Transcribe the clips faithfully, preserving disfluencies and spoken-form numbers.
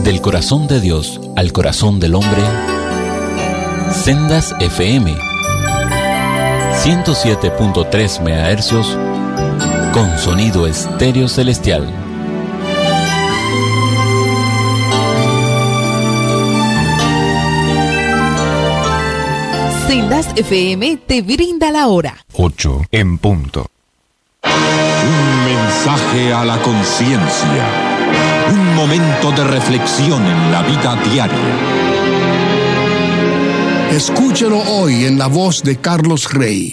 Del corazón de Dios al corazón del hombre, Sendas F M, ciento siete punto tres megahercios, con sonido estéreo celestial. Sendas F M te brinda la hora. ocho en punto. Un mensaje a la conciencia. Un momento de reflexión en la vida diaria. Escúchelo hoy en la voz de Carlos Rey.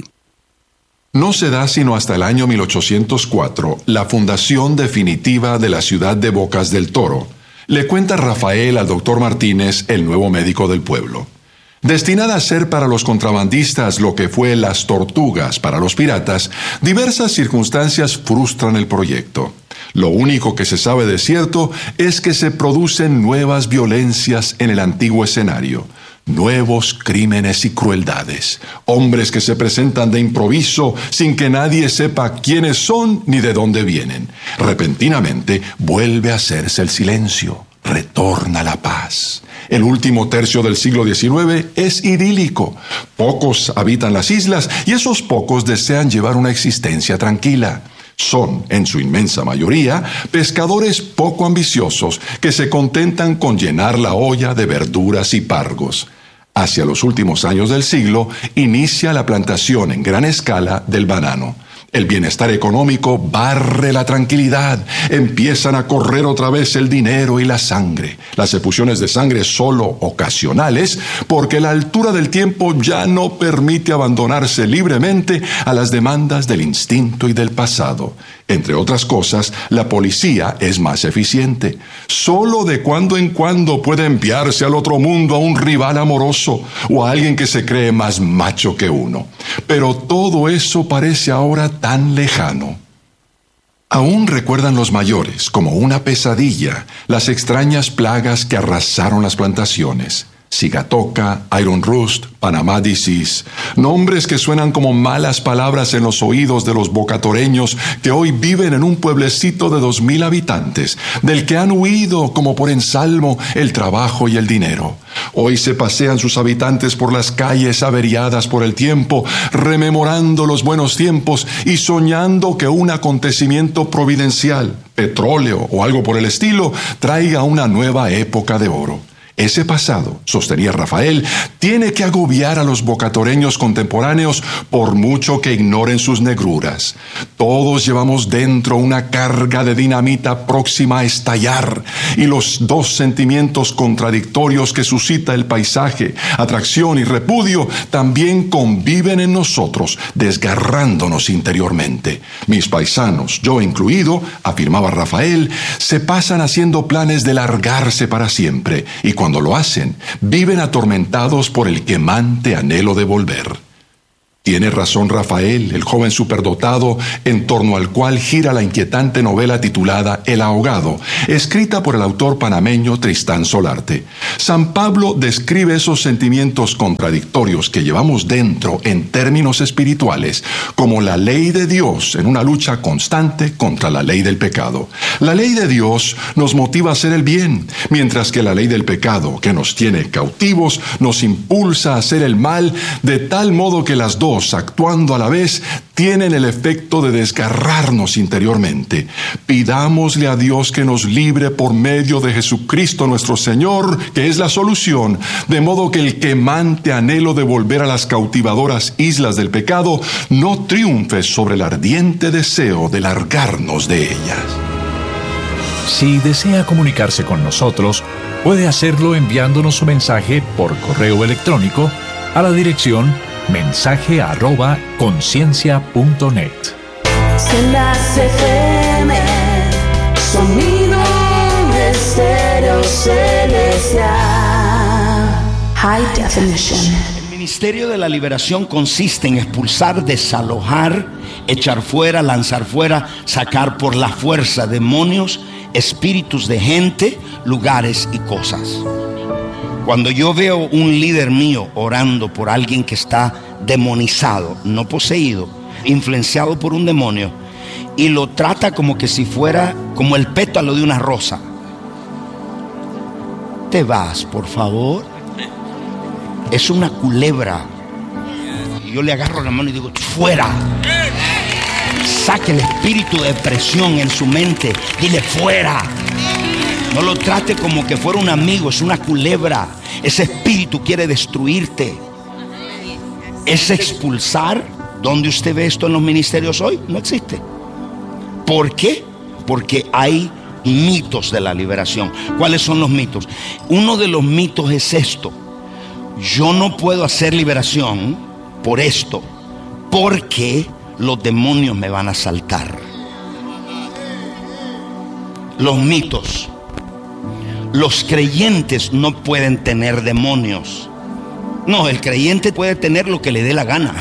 No se da sino hasta el año mil ochocientos cuatro la fundación definitiva de la ciudad de Bocas del Toro. Le cuenta Rafael al doctor Martínez, el nuevo médico del pueblo. Destinada a ser para los contrabandistas lo que fue las tortugas para los piratas, diversas circunstancias frustran el proyecto. Lo único que se sabe de cierto es que se producen nuevas violencias en el antiguo escenario, nuevos crímenes y crueldades, hombres que se presentan de improviso sin que nadie sepa quiénes son ni de dónde vienen. Repentinamente vuelve a hacerse el silencio. Retorna la paz. El último tercio del siglo diecinueve es idílico. Pocos habitan las islas y esos pocos desean llevar una existencia tranquila. Son, en su inmensa mayoría, pescadores poco ambiciosos que se contentan con llenar la olla de verduras y pargos. Hacia los últimos años del siglo, inicia la plantación en gran escala del banano. El bienestar económico barre la tranquilidad. Empiezan a correr otra vez el dinero y la sangre. Las efusiones de sangre solo ocasionales, porque la altura del tiempo ya no permite abandonarse libremente a las demandas del instinto y del pasado. Entre otras cosas, la policía es más eficiente. Solo de cuando en cuando puede enviarse al otro mundo a un rival amoroso o a alguien que se cree más macho que uno. Pero todo eso parece ahora tan lejano. Aún recuerdan los mayores, como una pesadilla, las extrañas plagas que arrasaron las plantaciones. Sigatoka, Iron Rust, Panama Disease, nombres que suenan como malas palabras en los oídos de los bocatoreños que hoy viven en un pueblecito de dos mil habitantes, del que han huido como por ensalmo el trabajo y el dinero. Hoy se pasean sus habitantes por las calles averiadas por el tiempo, rememorando los buenos tiempos y soñando que un acontecimiento providencial, petróleo o algo por el estilo, traiga una nueva época de oro. Ese pasado, sostenía Rafael, tiene que agobiar a los bocatoreños contemporáneos por mucho que ignoren sus negruras. Todos llevamos dentro una carga de dinamita próxima a estallar, y los dos sentimientos contradictorios que suscita el paisaje, atracción y repudio, también conviven en nosotros, desgarrándonos interiormente. Mis paisanos, yo incluido, afirmaba Rafael, se pasan haciendo planes de largarse para siempre, y cuando lo hacen, viven atormentados por el quemante anhelo de volver. Tiene razón Rafael, el joven superdotado, en torno al cual gira la inquietante novela titulada El ahogado, escrita por el autor panameño Tristán Solarte. San Pablo describe esos sentimientos contradictorios que llevamos dentro en términos espirituales, como la ley de Dios en una lucha constante contra la ley del pecado. La ley de Dios nos motiva a hacer el bien, mientras que la ley del pecado, que nos tiene cautivos, nos impulsa a hacer el mal, de tal modo que las dos, actuando a la vez, tienen el efecto de desgarrarnos interiormente. Pidámosle a Dios que nos libre por medio de Jesucristo nuestro Señor, que es la solución, de modo que el quemante anhelo de volver a las cautivadoras islas del pecado no triunfe sobre el ardiente deseo de largarnos de ellas. Si desea comunicarse con nosotros, puede hacerlo enviándonos su mensaje por correo electrónico a la dirección mensaje arroba conciencia punto net. Sendas F M, sonido estéreo celestial, high definition. El ministerio de la liberación consiste en expulsar, desalojar, echar fuera, lanzar fuera, sacar por la fuerza demonios, espíritus de gente, lugares y cosas. Cuando yo veo un líder mío orando por alguien que está demonizado, no poseído, influenciado por un demonio, y lo trata como que si fuera como el pétalo de una rosa, te vas, por favor. Es una culebra. Y yo le agarro la mano y digo, fuera. Saque el espíritu de depresión en su mente. Dile, fuera. No lo trate como que fuera un amigo. Es una culebra. Ese espíritu quiere destruirte. Es expulsar. ¿Dónde usted ve esto en los ministerios hoy? No existe. ¿Por qué? Porque hay mitos de la liberación. ¿Cuáles son los mitos? Uno de los mitos es esto: yo no puedo hacer liberación por esto, porque los demonios me van a asaltar. Los mitos. Los creyentes no pueden tener demonios. No, el creyente puede tener lo que le dé la gana.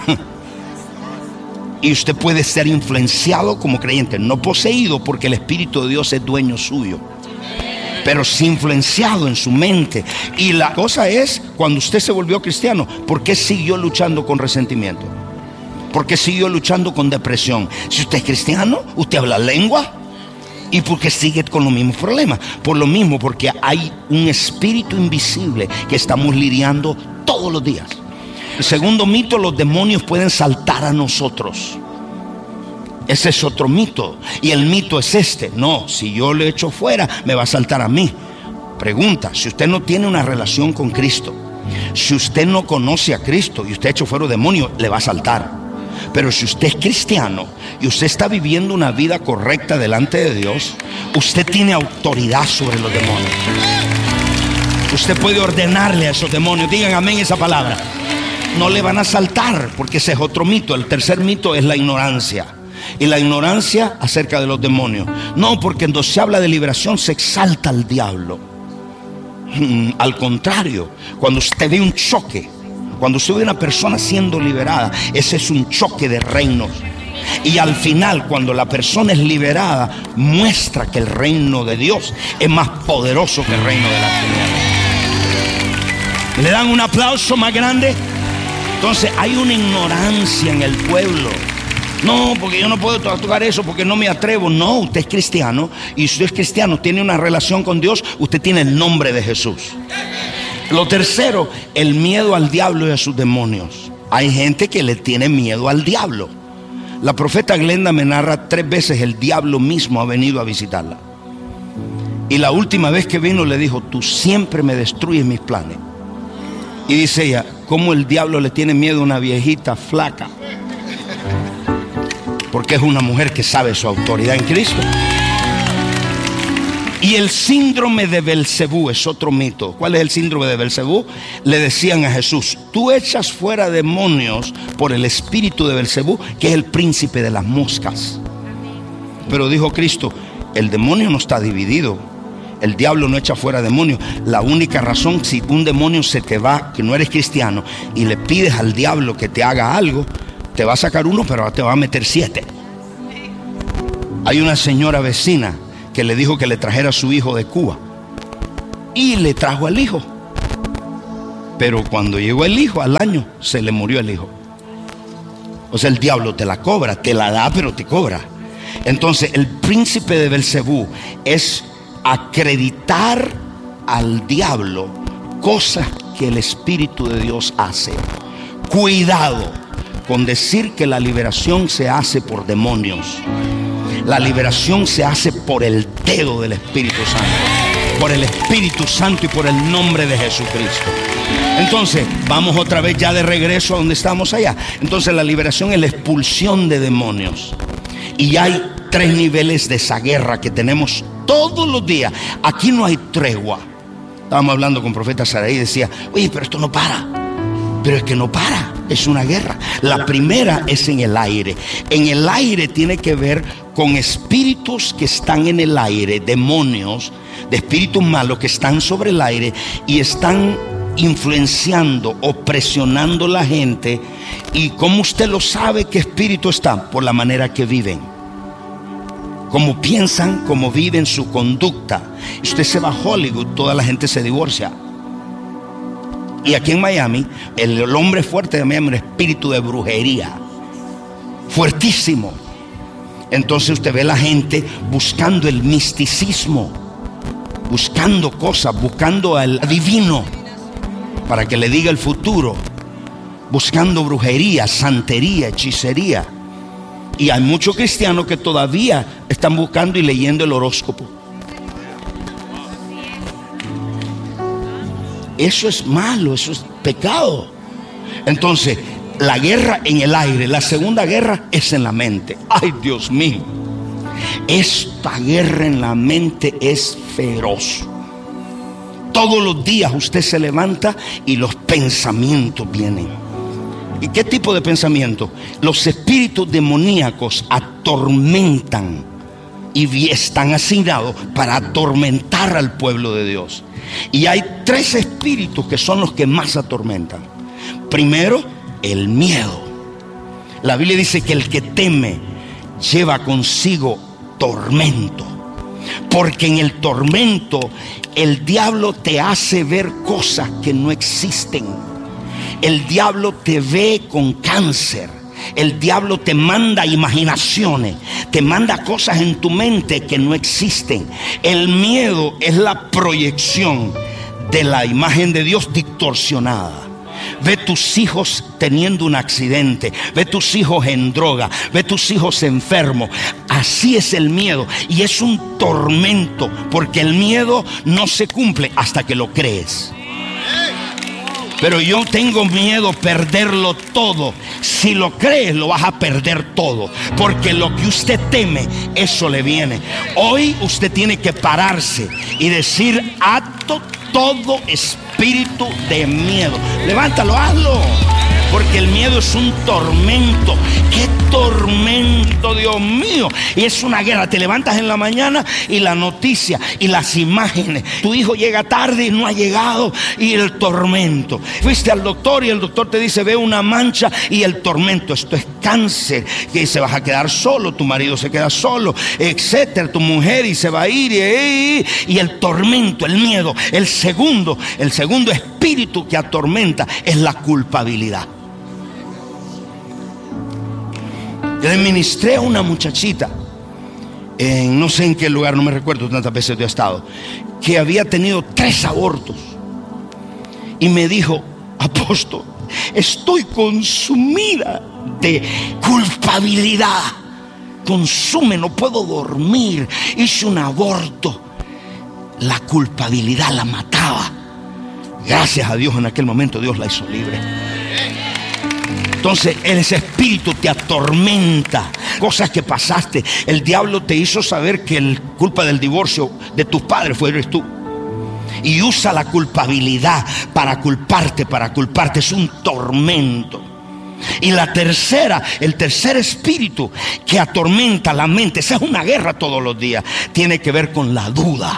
Y usted puede ser influenciado como creyente, no poseído, porque el Espíritu de Dios es dueño suyo, pero sí influenciado en su mente. Y la cosa es, cuando usted se volvió cristiano, ¿por qué siguió luchando con resentimiento? ¿Por qué siguió luchando con depresión? Si usted es cristiano, usted habla lengua. ¿Y por qué sigue con los mismos problemas? Por lo mismo, porque hay un espíritu invisible que estamos lidiando todos los días. El segundo mito: los demonios pueden saltar a nosotros. Ese es otro mito. Y el mito es este: no, si yo le echo fuera, me va a saltar a mí. Pregunta: si usted no tiene una relación con Cristo, si usted no conoce a Cristo y usted echa fuera demonio, le va a saltar. Pero si usted es cristiano y usted está viviendo una vida correcta delante de Dios, usted tiene autoridad sobre los demonios. Usted puede ordenarle a esos demonios. Digan amén esa palabra. No le van a saltar, porque ese es otro mito. El tercer mito es la ignorancia. Y la ignorancia acerca de los demonios. No, porque cuando se habla de liberación se exalta al diablo. Al contrario, cuando usted ve un choque, cuando usted ve una persona siendo liberada, ese es un choque de reinos. Y al final, cuando la persona es liberada, muestra que el reino de Dios es más poderoso que el reino de las tinieblas. ¿Le dan un aplauso más grande? Entonces hay una ignorancia en el pueblo. No, porque yo no puedo tocar eso, porque no me atrevo. No, usted es cristiano, y si usted es cristiano, tiene una relación con Dios, usted tiene el nombre de Jesús. Lo tercero, el miedo al diablo y a sus demonios. Hay gente que le tiene miedo al diablo. La profeta Glenda me narra tres veces el diablo mismo ha venido a visitarla. Y la última vez que vino le dijo: tú siempre me destruyes mis planes. Y dice ella: ¿cómo el diablo le tiene miedo a una viejita flaca? Porque es una mujer que sabe su autoridad en Cristo. Y el síndrome de Belcebú es otro mito. ¿Cuál es el síndrome de Belcebú? Le decían a Jesús: tú echas fuera demonios por el espíritu de Belcebú, que es el príncipe de las moscas. Pero dijo Cristo: el demonio no está dividido. El diablo no echa fuera demonios. La única razón, si un demonio se te va, que no eres cristiano, y le pides al diablo que te haga algo, te va a sacar uno, pero te va a meter siete. Hay una señora vecina que le dijo que le trajera a su hijo de Cuba, y le trajo al hijo. Pero cuando llegó el hijo, al año se le murió el hijo. O sea, el diablo te la cobra, te la da, pero te cobra. Entonces el príncipe de Belcebú es acreditar al diablo cosas que el Espíritu de Dios hace. Cuidado con decir que la liberación se hace por demonios. La liberación se hace por el dedo del Espíritu Santo, por el Espíritu Santo y por el nombre de Jesucristo. Entonces, vamos otra vez ya de regreso a donde estamos allá. Entonces, la liberación es la expulsión de demonios. Y hay tres niveles de esa guerra que tenemos todos los días. Aquí no hay tregua. Estábamos hablando con el profeta Saraí y decía: oye, pero esto no para. Pero es que no para, es una guerra. La primera es en el aire. En el aire tiene que ver con espíritus que están en el aire, demonios, de espíritus malos que están sobre el aire y están influenciando o presionando a la gente. ¿Y cómo usted lo sabe qué espíritu está? Por la manera que viven, cómo piensan, cómo viven, su conducta. Usted se va a Hollywood, toda la gente se divorcia. Y aquí en Miami, el, el hombre fuerte de Miami es un espíritu de brujería fuertísimo. Entonces usted ve a la gente buscando el misticismo, buscando cosas, buscando al adivino para que le diga el futuro, buscando brujería, santería, hechicería. Y hay muchos cristianos que todavía están buscando y leyendo el horóscopo. Eso es malo, eso es pecado. Entonces, la guerra en el aire, la segunda guerra es en la mente. Ay, Dios mío, esta guerra en la mente es feroz. Todos los días usted se levanta y los pensamientos vienen. ¿Y qué tipo de pensamiento? Los espíritus demoníacos atormentan y están asignados para atormentar al pueblo de Dios. Y hay tres espíritus que son los que más atormentan. Primero, el miedo. La Biblia dice que el que teme lleva consigo tormento, porque en el tormento el diablo te hace ver cosas que no existen. El diablo te ve con cáncer. El diablo te manda imaginaciones, te manda cosas en tu mente que no existen. El miedo es la proyección de la imagen de Dios distorsionada. Ve tus hijos teniendo un accidente, ve tus hijos en droga, ve tus hijos enfermos. Así es el miedo, y es un tormento, porque el miedo no se cumple hasta que lo crees. Pero yo tengo miedo a perderlo todo. Si lo crees, lo vas a perder todo, porque lo que usted teme, eso le viene. Hoy usted tiene que pararse y decir: ato todo espíritu de miedo. Levántalo, hazlo, porque el miedo es un tormento. ¡Qué tormento, Dios mío! Y es una guerra. Te levantas en la mañana y la noticia y las imágenes. Tu hijo llega tarde y no ha llegado, y el tormento. Fuiste al doctor y el doctor te dice: ve una mancha, y el tormento. Esto es cáncer, que se vas a quedar solo, tu marido se queda solo, etcétera, tu mujer y se va a ir, y, y, y el tormento, el miedo. El segundo, el segundo espíritu que atormenta es la culpabilidad. Yo le ministré a una muchachita en no sé en qué lugar, no me recuerdo tantas veces yo he estado, que había tenido tres abortos, y me dijo: apóstol, estoy consumida de culpabilidad. Consume, no puedo dormir, hice un aborto. La culpabilidad la mataba. Gracias a Dios, en aquel momento Dios la hizo libre. Entonces ese espíritu te atormenta, cosas que pasaste. El diablo te hizo saber que la culpa del divorcio de tus padres fue eres tú, y usa la culpabilidad para culparte, para culparte. Es un tormento. Y la tercera, el tercer espíritu que atormenta la mente, esa es una guerra todos los días, tiene que ver con la duda.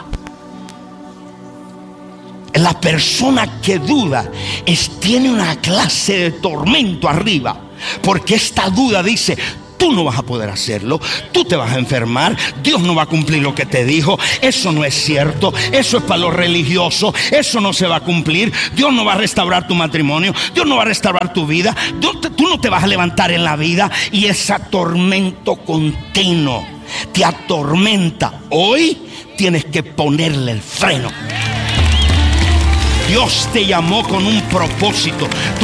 La persona que duda es, tiene una clase de tormento arriba, porque esta duda dice: tú no vas a poder hacerlo, tú te vas a enfermar, Dios no va a cumplir lo que te dijo, eso no es cierto, eso es para los religiosos, eso no se va a cumplir, Dios no va a restaurar tu matrimonio, Dios no va a restaurar tu vida, Dios te, tú no te vas a levantar en la vida. Y ese tormento continuo te atormenta. Hoy tienes que ponerle el freno. Dios te llamó con un propósito.